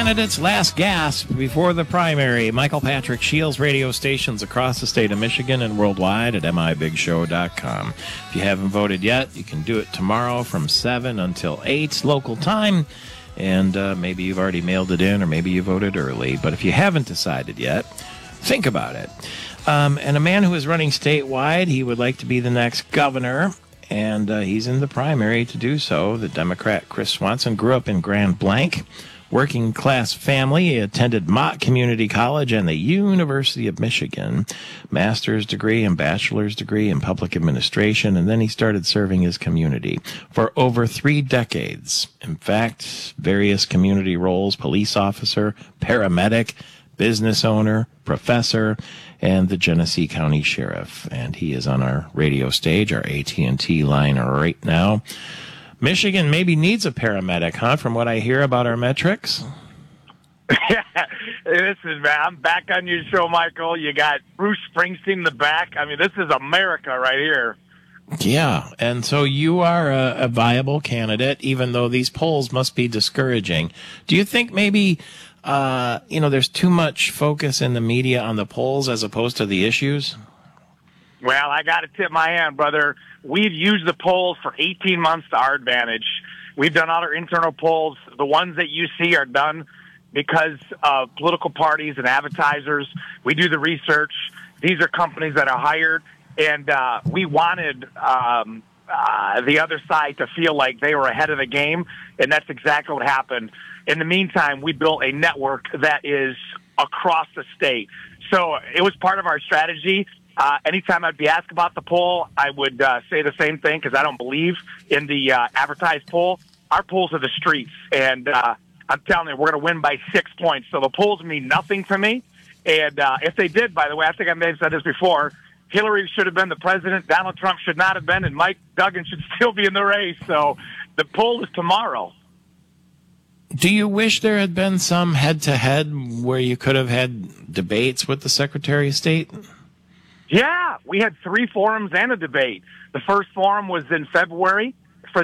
candidates' last gasp before the primary. Michael Patrick Shields radio stations across the state of Michigan and worldwide at mibigshow.com. If you haven't voted yet, you can do it tomorrow from 7 until 8 local time. And maybe you've already mailed it in or maybe you voted early. But if you haven't decided yet, think about it. And a man who is running statewide, he would like to be the next governor. And he's in the primary to do so. The Democrat Chris Swanson grew up in Grand Blanc, working class family. He attended Mott Community College and the University of Michigan, master's degree and bachelor's degree in public administration, and then he started serving his community for over 3 decades. In fact, various community roles: police officer, paramedic, business owner, professor, and the Genesee County Sheriff. And he is on our radio stage, our AT&T line right now. Michigan maybe needs a paramedic, huh, from what I hear about our metrics? Yeah, listen, man, I'm back on your show, Michael. You got Bruce Springsteen in the back. I mean, this is America right here. Yeah, and so you are a viable candidate, even though these polls must be discouraging. Do you think maybe, there's too much focus in the media on the polls as opposed to the issues? Well, I got to tip my hand, brother. We've used the polls for 18 months to our advantage. We've done all our internal polls. The ones that you see are done because of political parties and advertisers. We do the research. These are companies that are hired, and we wanted the other side to feel like they were ahead of the game, and that's exactly what happened. In the meantime, we built a network that is across the state. So it was part of our strategy. Anytime I'd be asked about the poll, I would say the same thing because I don't believe in the advertised poll. Our polls are the streets, and I'm telling you, we're going to win by 6 points. So the polls mean nothing to me. And if they did, by the way, I think I may have said this before, Hillary should have been the president, Donald Trump should not have been, and Mike Duggan should still be in the race. So the poll is tomorrow. Do you wish there had been some head-to-head where you could have had debates with the Secretary of State? Yeah, we had 3 forums and a debate. The first forum was in February.